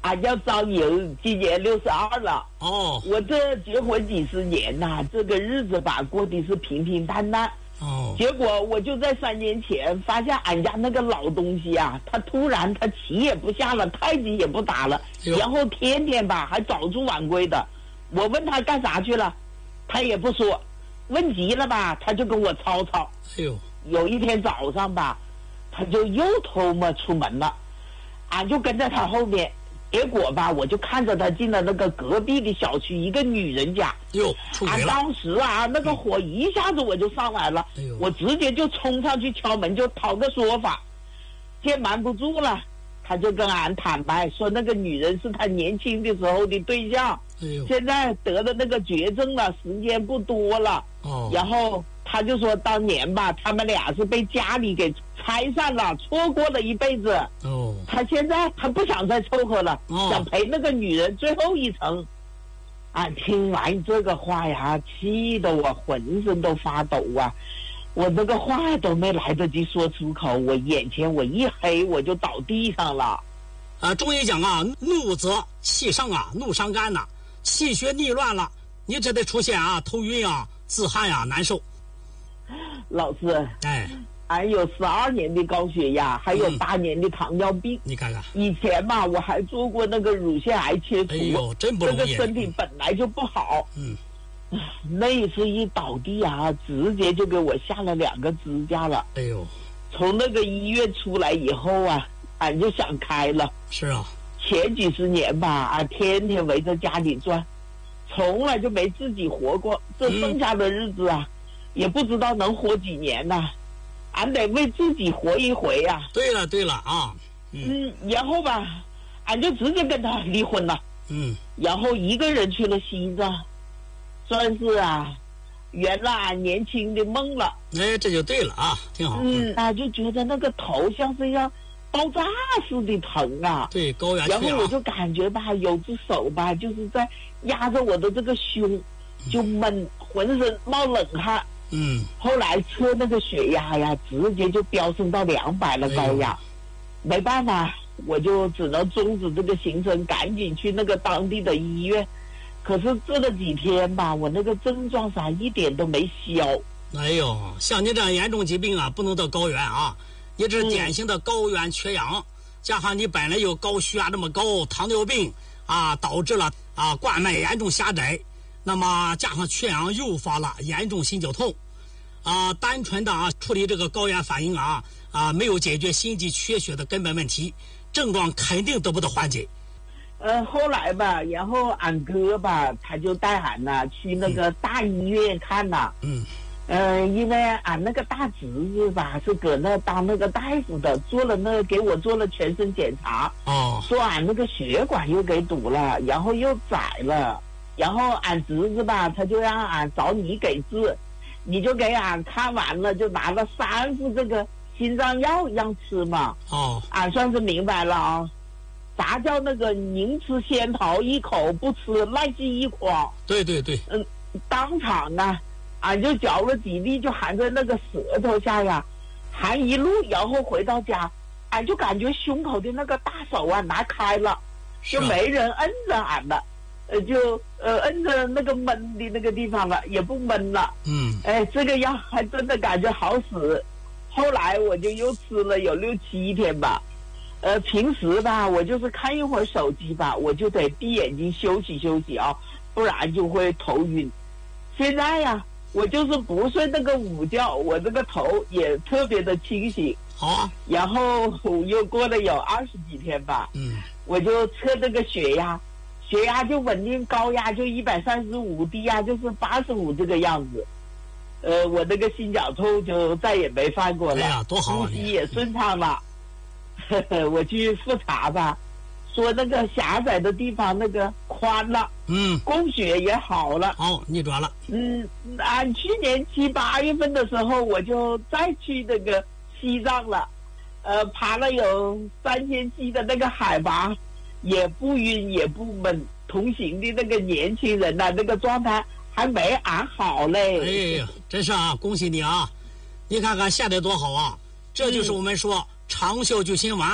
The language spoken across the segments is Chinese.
俺叫张莹，今年62了。 哦， 我这结婚几十年呐，这个日子吧过的是平平淡淡。 哦， 结果我就在3年前发现俺家那个老东西啊，他突然他棋也不下了，太极也不打了，然后天天吧还早出晚归的。我问他干啥去了，他也不说。问急了吧，他就跟我吵吵。 哎呦， 有一天早上吧，他就又偷摸出门了，俺就跟在他后面。结果吧，我就看着他进了那个隔壁的小区一个女人家。 哟，出轨了！ 当时啊，那个火一下子我就上来了，我直接就冲上去敲门，就讨个说法。见瞒不住了，他就跟俺坦白说，那个女人是他年轻的时候的对象，现在得了那个绝症了，时间不多了。然后他就说，当年吧，他们俩是被家里给拆散了，错过了一辈子。他现在他不想再凑合了，想陪那个女人最后一程。俺听完这个话呀，气得我浑身都发抖啊！我那个话都没来得及说出口，我眼前我一黑，我就倒地上了。 中医讲啊，怒则气盛啊，怒伤肝呐，气血逆乱了，你这得出现啊，头晕啊，自汗啊，难受。 老师，俺有12年的高血压，还有8年的糖尿病。 你看看， 以前嘛，我还做过那个乳腺癌切除。 哎呦，真不容易。 这个身体本来就不好。那一次一倒地啊，直接就给我下了2个支架了。 哎呦， 从那个医院出来以后啊，俺就想开了。 是啊， 前几十年吧，俺天天围着家里转，从来就没自己活过。这剩下的日子啊，也不知道能活几年呢。俺得为自己活一回啊。 对了啊。 然后吧，俺就直接跟他离婚了。然后一个人去了西藏，算是啊圆了俺年轻的梦了。 哎，这就对了啊，挺好。 就觉得那个头像是要爆炸似的疼啊。 对，高原缺氧。 然后我就感觉吧，有只手吧，就是在压着我的这个胸，就闷，浑身冒冷汗。后来测那个血压呀，直接就飙升到200了，高压。没办法，我就只能终止这个行程，赶紧去那个当地的医院。可是治了几天吧，我那个症状啥一点都没消。 哎呦，像你这样严重疾病啊，不能得高原啊！你这是典型的高原缺氧，加上你本来有高血压这么高，糖尿病啊，导致了啊冠脉严重狭窄。那么加上缺氧诱发了严重心绞痛，单纯的处理这个高原反应没有解决心肌缺血的根本问题，症状肯定得不到缓解。 后来吧，然后俺哥吧，他就带俺去那个大医院看呐。因为俺那个大侄子吧是搁那当那个大夫的，给我做了全身检查。说俺那个血管又给堵了，然后又窄了。然后俺侄子吧，他就让俺找你给治，你就给俺看完了，就拿了3副这个心脏药让吃嘛。俺算是明白了啊。啥叫那个宁吃仙桃一口，不吃赖鸡一筐？ 对。 当场啊，俺就嚼了几粒，就含在那个舌头下呀，含一路，然后回到家，俺就感觉胸口的那个大手啊拿开了，就没人摁着俺了。就摁着那个闷的那个地方了，也不闷了。这个药还真的感觉好使。后来我就又吃了有6、7天吧。平时吧，我就是看一会儿手机吧，我就得闭眼睛休息休息啊，不然就会头晕。现在呀，我就是不睡那个午觉，我这个头也特别的清醒。然后又过了有20几天吧。我就测这个血压就稳定，高压就135，低压就是85这个样子。我那个心绞痛就再也没犯过了。 哎呀，多好啊！ 呼吸也顺畅了。我去复查吧，说那个狭窄的地方那个宽了，供血也好了。 逆转了。 俺去年7、8月份的时候，我就再去那个西藏了，爬了有3700的那个海拔。也不晕也不闷，同行的那个年轻人那个状态还没俺好嘞。 哎呀，真是啊，恭喜你啊！你看看现在多好啊！这就是我们说长效救心丸，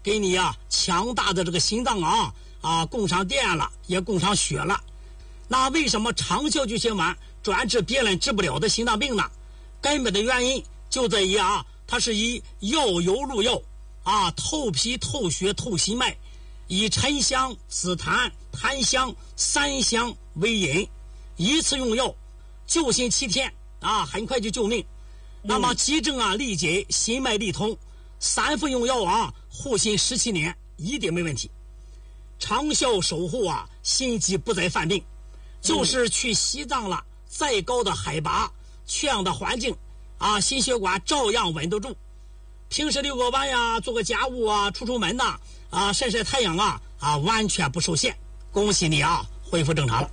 给你啊强大的这个心脏供上电了，也供上血了。那为什么长效救心丸专治别人治不了的心脏病呢？根本的原因就在于它是以药油入药透皮透血透心脉，以沉香、紫檀、檀香3香为引，一次用药救心7天很快就救命。那么急症力解，心脉力通，3副用药护心17年，一定没问题。长效守护心肌不再犯病，就是去西藏了，再高的海拔、缺氧的环境心血管照样稳得住。平时遛个弯呀，做个家务出门呐晒晒太阳完全不受限。恭喜你恢复正常了。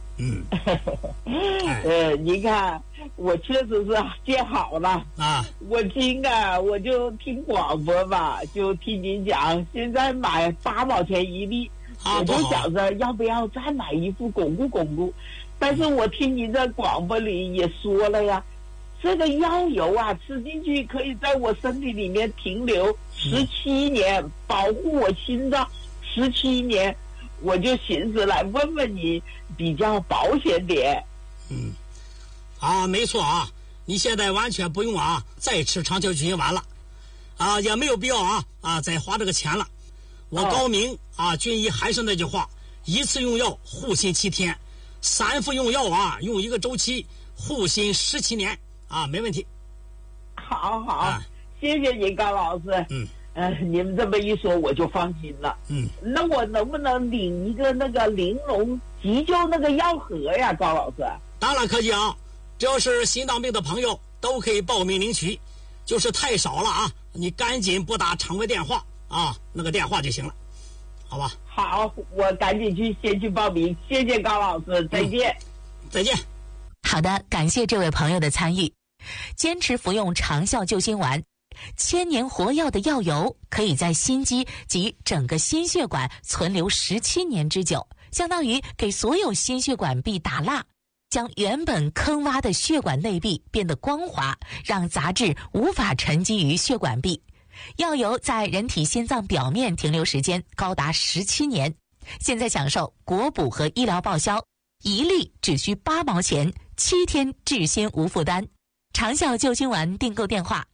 你看我确实是见好了我就听广播吧，就听您讲，现在买8毛钱一粒，我就想着要不要再买一副巩固巩固。但是我听您在广播里也说了呀，这个药油吃进去可以在我身体里面停留17年，保护我心脏17年。我就寻思来问问你比较保险点。 没错你现在完全不用再吃长效救心丸了也没有必要再花这个钱了。我高明军医还是那句话，一次用药护心7天，3副用药用1个周期护心17年没问题。 好谢谢你高老师。你们这么一说我就放心了。那我能不能领一个那个玲珑急救那个药盒呀，高老师？ 当然可以只要是心脏病的朋友都可以报名领取，就是太少了你赶紧拨打常规电话那个电话就行了，好吧？ 好，我赶紧先去报名。谢谢高老师，再见。 再见。 好的，感谢这位朋友的参与。坚持服用长效救心丸，1000年活药的药油可以在心肌及整个心血管存留17年之久，相当于给所有心血管壁打蜡，将原本坑洼的血管内壁变得光滑，让杂质无法沉积于血管壁。药油在人体心脏表面停留时间高达17年。现在享受国补和医疗报销，一粒只需8毛钱，7天治心无负担。长效救心丸订购电话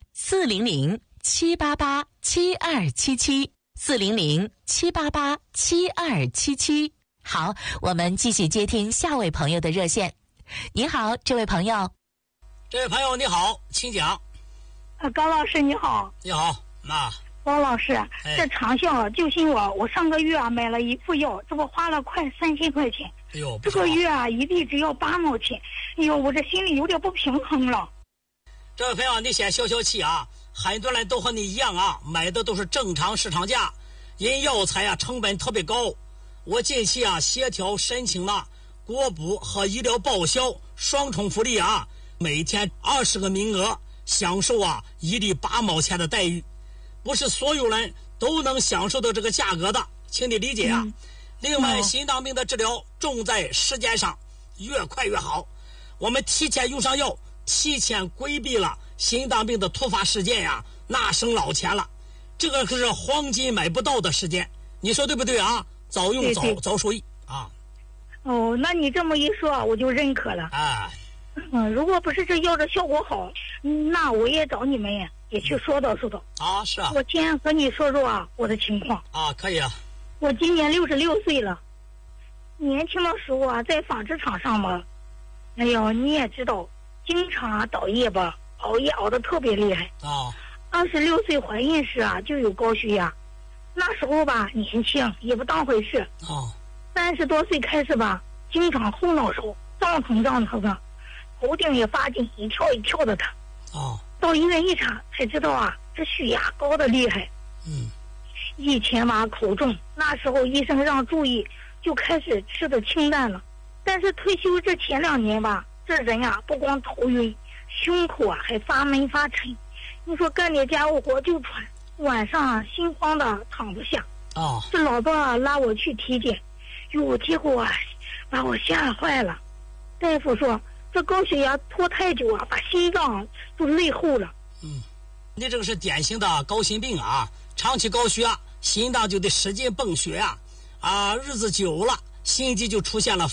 400-788-7277，400-788-7277。好，我们继续接听下位朋友的热线。你好，这位朋友。 这位朋友你好，请讲。 高老师你好。 你好。 高老师，这长效救心丸我上个月买了1副药，这不花了快3000块钱。这个月一粒只要8毛钱。我这心里有点不平衡了。 这位朋友，你先消消气很多人都和你一样买的都是正常市场价，因药材成本特别高。我近期协调申请了国补和医疗报销双重福利每天20个名额，享受一粒8毛钱的待遇。不是所有人都能享受到这个价格的，请你理解另外心脏病的治疗重在时间上，越快越好。我们提前用上药，提前规避了心脏病的突发事件那省老钱了。这个可是黄金买不到的时间，你说对不对早用早收益那你这么一说我就认可了如果不是这药的效果好，那我也找你们也去说道说道是我先和你说说我的情况可以我今年66岁了。年轻的时候在纺织厂上嘛，你也知道，经常倒夜吧，熬夜熬得特别厉害26岁怀孕时就有高血压，那时候吧年轻也不当回事30多岁开始吧，经常后脑勺胀疼的，头顶也发紧，一跳一跳的疼到医院一查才知道这血压高的厉害以前吧口重，那时候医生让注意，就开始吃的清淡了。但是退休这前2年吧，这人不光头晕，胸口还发闷发沉。你说干点家务活就喘，晚上心慌的躺不下这老爸拉我去体检，结果把我吓坏了。大夫说这高血压拖太久把心脏都累后了你这个是典型的高心病长期高血压， 心脏就得使劲泵血啊，日子久了，心肌就出现了